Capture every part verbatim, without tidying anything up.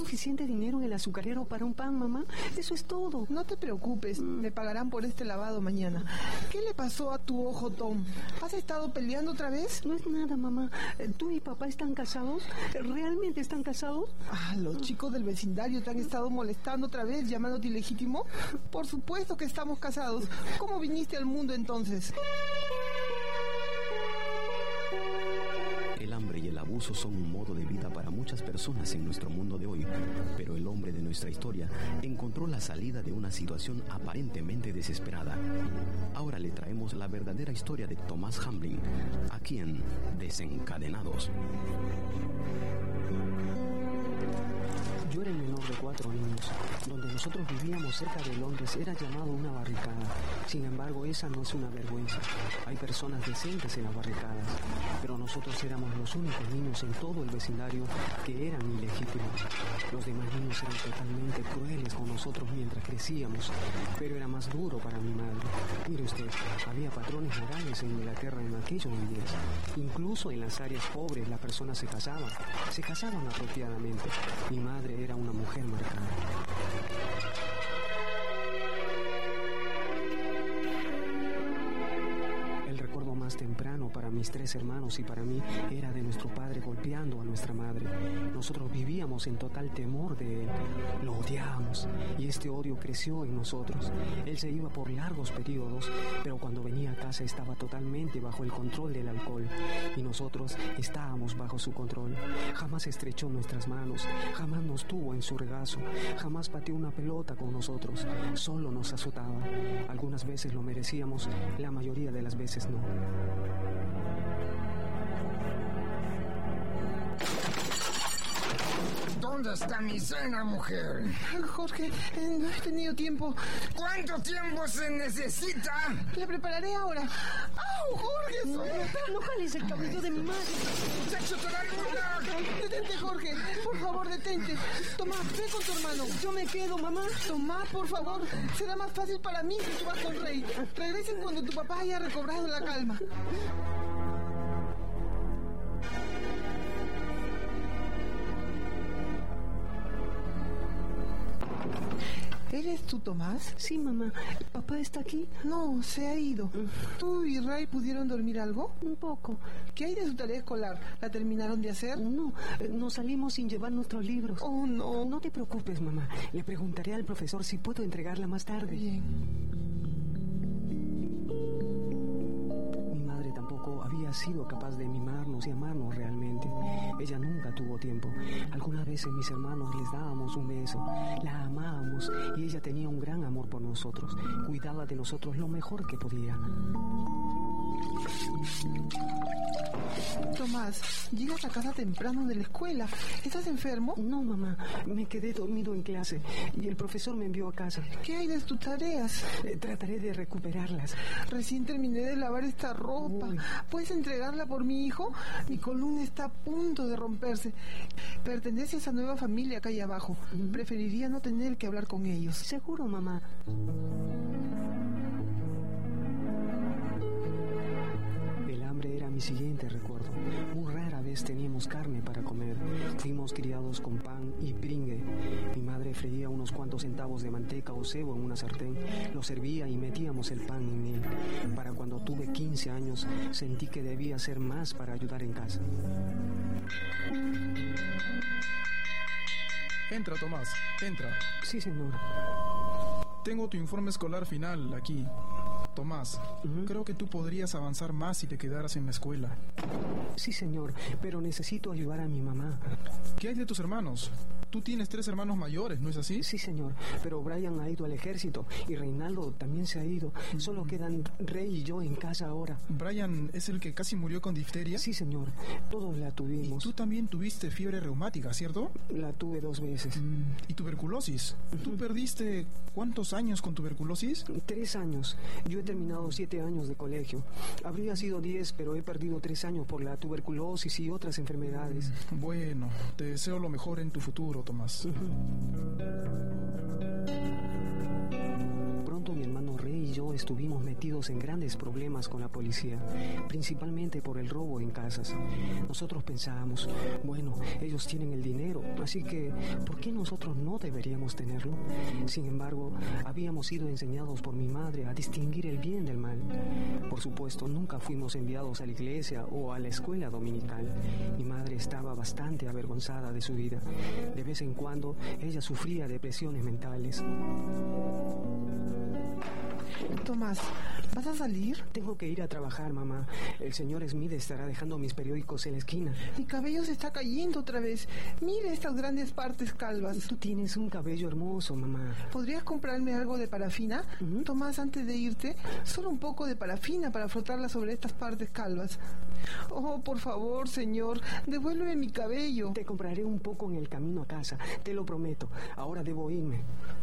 suficiente dinero en el azucarero para un pan, mamá. Eso es todo. No te preocupes, mm. me pagarán por este lavado mañana. ¿Qué le pasó a tu ojo, Tom? ¿Has estado peleando otra vez? No es nada, mamá. ¿Tú y papá están casados? ¿Realmente están casados? Ah, los chicos del vecindario te han estado molestando otra vez, llamándote ilegítimo. Por supuesto que estamos casados. ¿Cómo viniste al mundo entonces? El hambre y el abuso son un modo de vida para muchas personas en nuestro mundo de hoy, pero el hombre de nuestra historia encontró la salida de una situación aparentemente desesperada. Ahora le traemos la verdadera historia de Thomas Hamblin, aquí en Desencadenados. Yo era el menor de cuatro niños. Donde nosotros vivíamos cerca de Londres era llamado una barricada. Sin embargo, esa no es una vergüenza. Hay personas decentes en las barricadas, pero nosotros éramos los únicos niños en todo el vecindario que eran ilegítimos. Los demás niños eran totalmente crueles con nosotros mientras crecíamos, pero era más duro para mi madre. Mire usted, había patrones morales en Inglaterra en aquellos días. Incluso en las áreas pobres las personas se casaban, se casaban apropiadamente. Mi madre era una mujer marcada. Más temprano para mis tres hermanos y para mí era de nuestro padre golpeando a nuestra madre. Nosotros vivíamos en total temor de él. Lo odiábamos y este odio creció en nosotros. Él se iba por largos periodos, pero cuando venía a casa estaba totalmente bajo el control del alcohol y nosotros estábamos bajo su control. Jamás estrechó nuestras manos, jamás nos tuvo en su regazo, jamás pateó una pelota con nosotros, solo nos azotaba. Algunas veces lo merecíamos, la mayoría de las veces no. ¿Dónde está mi cena, mujer? Jorge, eh, no he tenido tiempo. ¿Cuánto tiempo se necesita? La prepararé ahora. ¡Au, Jorge! No, no jales el cabello de mi madre. ¡Muchacho, te daré una! Detente, Jorge. Por favor, detente. Tomás, ve con tu hermano. Yo me quedo, mamá. Tomás, por favor. Será más fácil para mí si tú vas con Rey. Regresen cuando tu papá haya recobrado la calma. ¿Eres tú, Tomás? Sí, mamá. ¿Papá está aquí? No, se ha ido. ¿Tú y Ray pudieron dormir algo? Un poco. ¿Qué hay de su tarea escolar? ¿La terminaron de hacer? No, nos salimos sin llevar nuestros libros. Oh, no. No te preocupes, mamá. Le preguntaré al profesor si puedo entregarla más tarde. Bien. Mi madre tampoco había sido capaz de mimarnos y amarnos realmente. Ella nunca tuvo tiempo. Algunas veces mis hermanos les dábamos un beso. La amábamos y ella tenía un gran amor por nosotros. Cuidaba de nosotros lo mejor que podía. Tomás, llegas a casa temprano de la escuela. ¿Estás enfermo? No, mamá. Me quedé dormido en clase y el profesor me envió a casa. ¿Qué hay de tus tareas? Eh, trataré de recuperarlas. Recién terminé de lavar esta ropa. Uy. ¿Puedes entregarla por mi hijo? Mi columna está a punto de romperse. Pertenece a esa nueva familia acá allá abajo. Uh-huh. Preferiría no tener que hablar con ellos. Seguro, mamá. Era mi siguiente recuerdo. Muy rara vez teníamos carne para comer. Fuimos criados con pan y pringue. Mi madre freía unos cuantos centavos de manteca o cebo en una sartén, lo servía y metíamos el pan en él. Para cuando tuve quince años, sentí que debía hacer más para ayudar en casa. Entra, Tomás, entra. Sí, señor. Tengo tu informe escolar final aquí. Tomás, uh-huh. Creo que tú podrías avanzar más si te quedaras en la escuela. Sí, señor, pero necesito ayudar a mi mamá. ¿Qué hay de tus hermanos? Tú tienes tres hermanos mayores, ¿no es así? Sí, señor, pero Brian ha ido al ejército y Reinaldo también se ha ido. Solo quedan Rey y yo en casa ahora. ¿Brian es el que casi murió con difteria? Sí, señor, todos la tuvimos. Y tú también tuviste fiebre reumática, ¿cierto? La tuve dos veces. Mm, ¿y tuberculosis? Uh-huh. ¿Tú perdiste cuántos años con tuberculosis? Tres años. Yo he terminado siete años de colegio. Habría sido diez, pero he perdido tres años por la tuberculosis y otras enfermedades. Bueno, te deseo lo mejor en tu futuro, Tomás. Uh-huh. Pronto mi hermano Rey y yo estuvimos metidos en grandes problemas con la policía, principalmente por el robo en casas. Nosotros pensábamos, bueno, ellos tienen el dinero, así que ¿por qué nosotros no deberíamos tenerlo? Sin embargo, habíamos sido enseñados por mi madre a distinguir el bien del mal. Por supuesto, nunca fuimos enviados a la iglesia o a la escuela dominical. Mi madre estaba bastante avergonzada de su vida. De vez en cuando, ella sufría depresiones mentales. Tomás, ¿vas a salir? Tengo que ir a trabajar, mamá. El señor Smith estará dejando mis periódicos en la esquina. Mi cabello se está cayendo otra vez. Mira estas grandes partes calvas. Tú tienes un cabello hermoso, mamá. ¿Podrías comprarme algo de parafina? Uh-huh. Tomás, antes de irte, solo un poco de parafina para frotarla sobre estas partes calvas. Oh, por favor, señor, devuélveme mi cabello. Te compraré un poco en el camino a casa, te lo prometo. Ahora debo irme.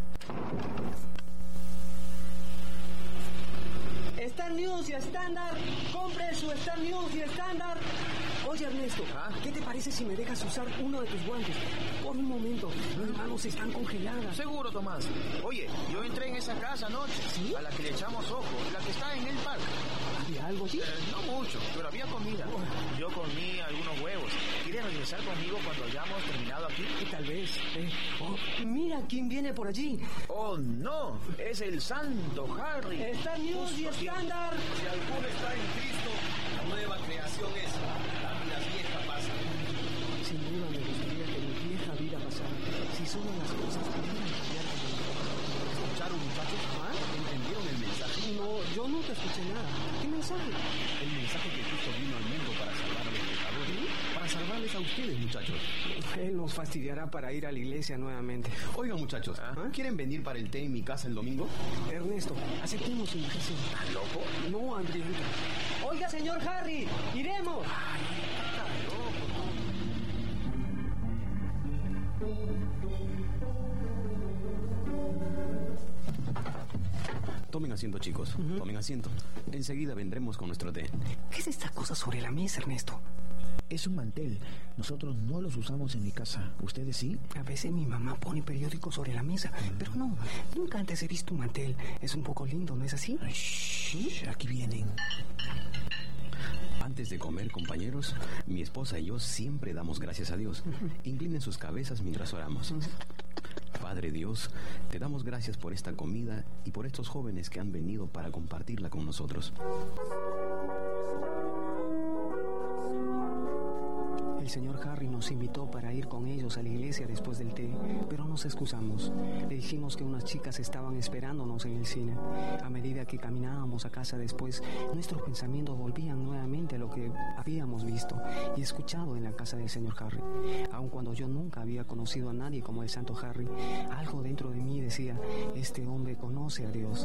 Star News y Standard, compre su Star News y Standard. Oye, Ernesto, ¿ah? ¿Qué te parece si me dejas usar uno de tus guantes? Por un momento, mis manos están congeladas. Seguro, Tomás. Oye, yo entré en esa casa anoche, ¿sí? A la que le echamos ojo, la que está en el parque. ¿Había algo allí? Eh, no mucho, pero había comida. Oh. Yo comí algunos huevos. ¿Quieres regresar conmigo cuando hayamos terminado aquí? Tal vez. Eh. Oh, mira quién viene por allí. Oh, no, es el Santo Harry. Star News y Standard. Si alguno está en Cristo, la nueva creación es. La vieja pasa. Sin duda me gustaría que mi vieja vida pasara. Si solo las cosas pudieran cambiar como yo. ¿Escucharon, muchachos? ¿Ah? ¿Entendieron el mensaje? No, yo no te escuché nada. ¿Qué mensaje? El mensaje que Cristo vino al mundo para salvar a los pecadores. ¿Sí? Para salvarles a ustedes, muchachos. Él nos fastidiará para ir a la iglesia nuevamente. Oigan, muchachos, ¿ah? ¿Quieren venir para el té en mi casa el domingo? Ernesto, aceptemos su invitación. ¿Estás loco? No, Andriento. Oiga, señor Harry, iremos. Ay, está loco, ¿no? Tomen asiento, chicos. Uh-huh. Tomen asiento. Enseguida vendremos con nuestro té. ¿Qué es esta cosa sobre la mesa, Ernesto? Es un mantel. Nosotros no los usamos en mi casa. ¿Ustedes sí? A veces mi mamá pone periódicos sobre la mesa, mm. pero no, nunca antes he visto un mantel. Es un poco lindo, ¿no es así? Shh, aquí vienen. Antes de comer, compañeros, mi esposa y yo siempre damos gracias a Dios. Uh-huh. Inclinen sus cabezas mientras oramos. Uh-huh. Padre Dios, te damos gracias por esta comida y por estos jóvenes que han venido para compartirla con nosotros. El señor Harry nos invitó para ir con ellos a la iglesia después del té, pero nos excusamos. Le dijimos que unas chicas estaban esperándonos en el cine. A medida que caminábamos a casa después, nuestros pensamientos volvían nuevamente a lo que habíamos visto y escuchado en la casa del señor Harry. Aun cuando yo nunca había conocido a nadie como el Santo Harry, algo dentro de mí decía, este hombre conoce a Dios.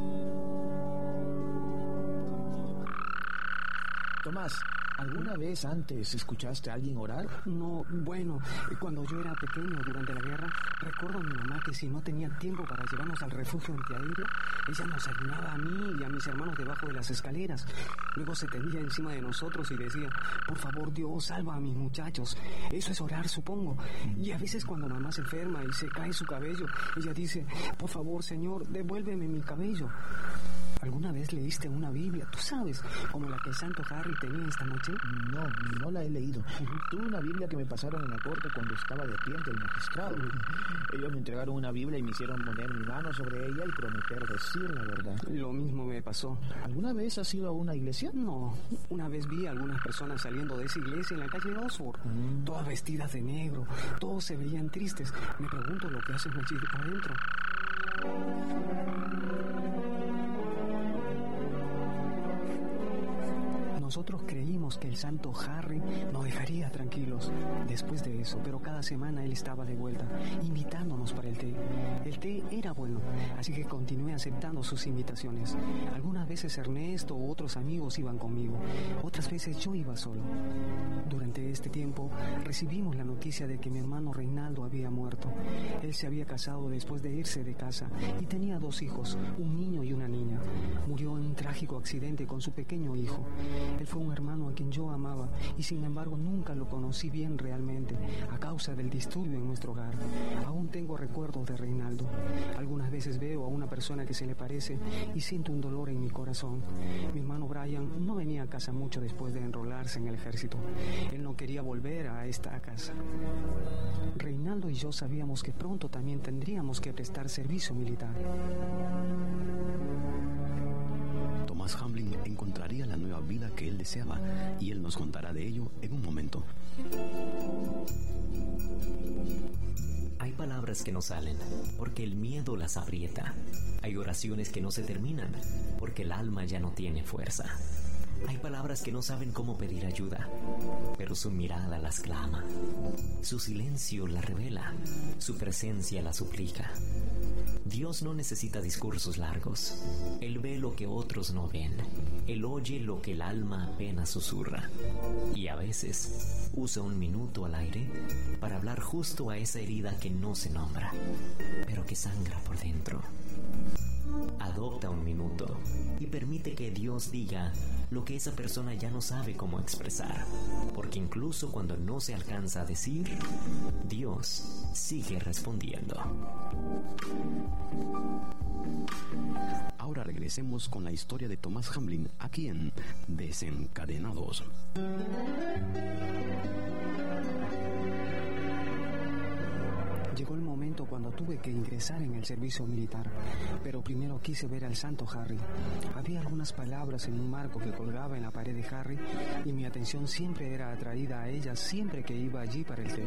Tomás, ¿alguna vez antes escuchaste a alguien orar? No, bueno, cuando yo era pequeño durante la guerra, recuerdo a mi mamá que si no tenía tiempo para llevarnos al refugio antiaéreo, ella nos ayunaba a mí y a mis hermanos debajo de las escaleras. Luego se tendía encima de nosotros y decía, por favor Dios, salva a mis muchachos. Eso es orar, supongo. Y a veces cuando mamá se enferma y se cae su cabello, ella dice, por favor Señor, devuélveme mi cabello. ¿Alguna vez leíste una Biblia, tú sabes, como la que el Santo Harry tenía esta noche? No, no la he leído. Uh-huh. Tuve una Biblia que me pasaron en la corte cuando estaba de pie ante el magistrado. Uh-huh. Ellos me entregaron una Biblia y me hicieron poner mi mano sobre ella y prometer decir la verdad. Lo mismo me pasó. ¿Alguna vez has ido a una iglesia? No, una vez vi a algunas personas saliendo de esa iglesia en la calle Oxford, uh-huh. todas vestidas de negro, todos se veían tristes. Me pregunto lo que hacen allí adentro. Nosotros creímos que el Santo Harry nos dejaría tranquilos después de eso, pero cada semana él estaba de vuelta, invitándonos para el té. El té era bueno, así que continué aceptando sus invitaciones. Algunas veces Ernesto u otros amigos iban conmigo, otras veces yo iba solo. Durante este tiempo recibimos la noticia de que mi hermano Reinaldo había muerto. Él se había casado después de irse de casa y tenía dos hijos, un niño y una niña. Murió en un trágico accidente con su pequeño hijo. Él fue un hermano a quien yo amaba y sin embargo nunca lo conocí bien realmente a causa del disturbio en nuestro hogar. Aún tengo recuerdos de Reinaldo. Algunas veces veo a una persona que se le parece y siento un dolor en mi corazón. Mi hermano Brian no venía a casa mucho después de enrolarse en el ejército. Él no quería volver a esta casa. Reinaldo y yo sabíamos que pronto también tendríamos que prestar servicio militar. Thomas Hamblin encontraría la nueva vida que él deseaba y él nos contará de ello en un momento. Hay palabras que no salen porque el miedo las aprieta. Hay oraciones que no se terminan porque el alma ya no tiene fuerza. Hay palabras que no saben cómo pedir ayuda, pero su mirada las clama. Su silencio la revela, su presencia la suplica. Dios no necesita discursos largos. Él ve lo que otros no ven. Él oye lo que el alma apenas susurra. Y a veces usa un minuto al aire para hablar justo a esa herida que no se nombra, pero que sangra por dentro. Adopta un minuto y permite que Dios diga lo que esa persona ya no sabe cómo expresar, porque incluso cuando no se alcanza a decir, Dios sigue respondiendo. Ahora regresemos con la historia de Thomas Hamblin aquí en Desencadenados. Llegó el momento cuando tuve que ingresar en el servicio militar, pero primero quise ver al santo Harry. Había algunas palabras en un marco que colgaba en la pared de Harry y mi atención siempre era atraída a ellas siempre que iba allí para el té.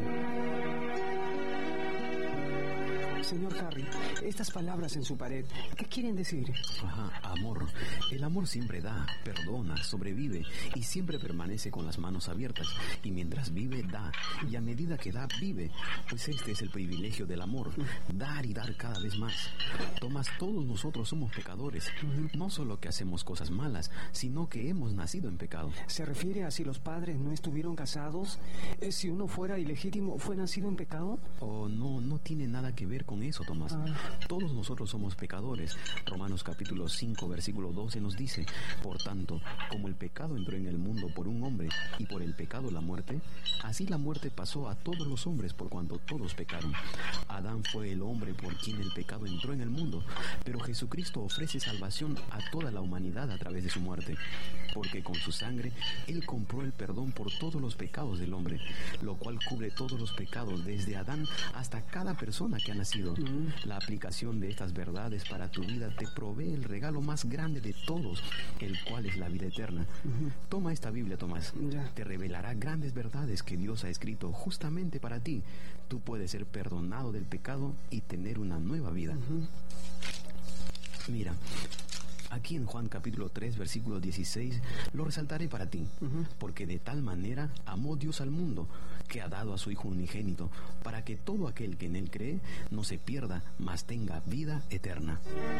Señor Harry, estas palabras en su pared, ¿qué quieren decir? Ajá, amor. El amor siempre da, perdona, sobrevive y siempre permanece con las manos abiertas. Y mientras vive, da. Y a medida que da, vive. Pues este es el privilegio del amor, dar y dar cada vez más. Tomás, todos nosotros somos pecadores. No solo que hacemos cosas malas, sino que hemos nacido en pecado. ¿Se refiere a si los padres no estuvieron casados? ¿Si uno fuera ilegítimo, fue nacido en pecado? Oh, no, no tiene nada que ver con eso, Tomás. Ah. Todos nosotros somos pecadores. Romanos capítulo cinco, versículo doce nos dice: por tanto, como el pecado entró en el mundo por un hombre y por el pecado la muerte, así la muerte pasó a todos los hombres por cuanto todos pecaron. Adán fue el hombre por quien el pecado entró en el mundo, pero Jesucristo ofrece salvación a toda la humanidad a través de su muerte, porque con su sangre Él compró el perdón por todos los pecados del hombre, lo cual cubre todos los pecados desde Adán hasta cada persona que ha nacido. Mm. La aplicación de estas verdades para tu vida te provee el regalo más grande de todos, el cual es la vida eterna. Uh-huh. Toma esta Biblia, Tomás. Ya. Te revelará grandes verdades que Dios ha escrito justamente para ti. Tú puedes ser perdonado del pecado y tener una nueva vida. Uh-huh. Mira, aquí en Juan capítulo tres, versículo dieciséis, lo resaltaré para ti. Uh-huh. Porque de tal manera amó Dios al mundo, que ha dado a su Hijo unigénito, para que todo aquel que en Él cree no se pierda, mas tenga vida eterna.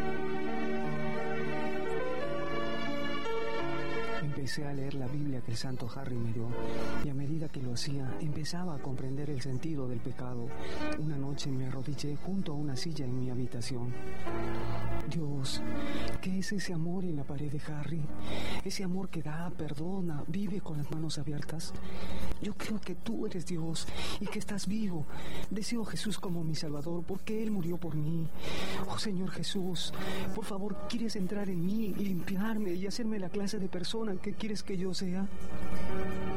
Empecé a leer la Biblia que el santo Harry me dio, y a medida que lo hacía, empezaba a comprender el sentido del pecado. Una noche me arrodillé junto a una silla en mi habitación. Dios, ¿qué es ese amor en la pared de Harry? Ese amor que da, perdona, vive con las manos abiertas. Yo creo que tú eres Dios y que estás vivo. Deseo a Jesús como mi Salvador porque Él murió por mí. Oh Señor Jesús, por favor, ¿quieres entrar en mí y limpiarme y hacerme la clase de persona que quieres que yo sea?